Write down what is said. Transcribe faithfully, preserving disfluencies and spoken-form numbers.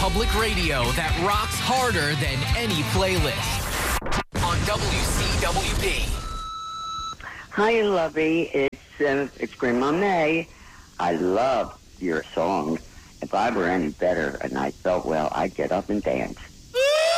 public radio that rocks harder than any playlist. On W C W P. Hi, Lovey. It's uh, it's Grandma May. I love your song. If I were any better and I felt well, I'd get up and dance.